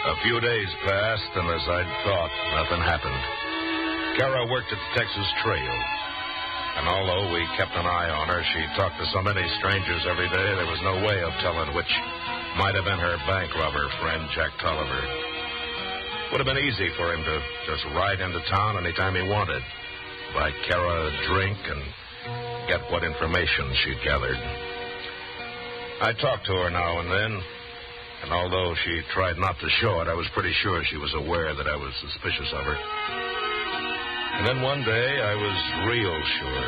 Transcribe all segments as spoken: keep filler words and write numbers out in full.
A few days passed, and as I'd thought, nothing happened. Kara worked at the Texas Trail. And although we kept an eye on her, she talked to so many strangers every day, there was no way of telling which might have been her bank robber friend, Jack Tolliver. Would have been easy for him to just ride into town anytime he wanted, buy Kara a drink, and get what information she'd gathered. I talked to her now and then, and although she tried not to show it, I was pretty sure she was aware that I was suspicious of her. And then one day, I was real sure.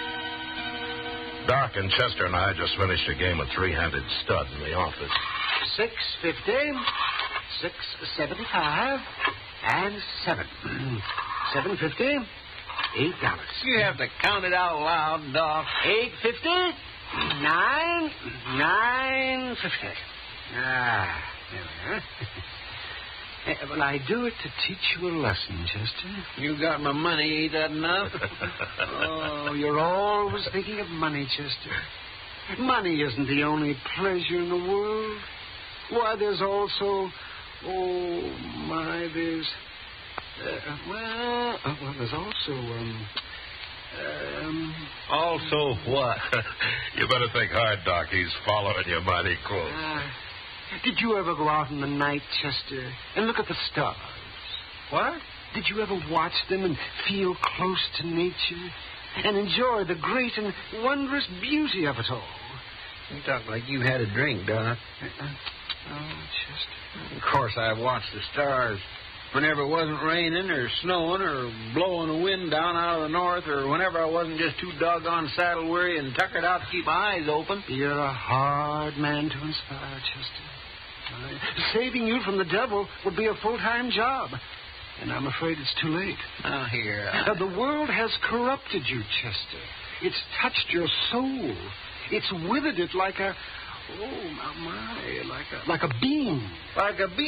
Doc and Chester and I just finished a game of three-handed stud in the office. Six fifty, six seventy-five, and seven. Seven fifty, eight dollars. You have to count it out loud, Doc. Eight fifty, nine, nine fifty. Ah, there we are. Uh, well, I do it to teach you a lesson, Chester. You got my money, ain't that enough? Oh, you're always thinking of money, Chester. Money isn't the only pleasure in the world. Why, there's also... Oh, my, there's... Uh, well, uh, well, there's also, um... Um... Also what? You better think hard, Doc. He's following you mighty close. Uh, Did you ever go out in the night, Chester, and look at the stars? What? Did you ever watch them and feel close to nature and enjoy the great and wondrous beauty of it all? You talk like you had a drink, Doc. Uh, oh, Chester. Of course, I watched the stars. Whenever it wasn't raining or snowing or blowing the wind down out of the north, or whenever I wasn't just too doggone saddle-weary and tuckered out to keep my eyes open. You're a hard man to inspire, Chester. Uh, saving you from the devil would be a full-time job. And I'm afraid it's too late. Now, here. I... Uh, the world has corrupted you, Chester. It's touched your soul. It's withered it like a... Oh, my, my, like a, like a beam. Like a beam.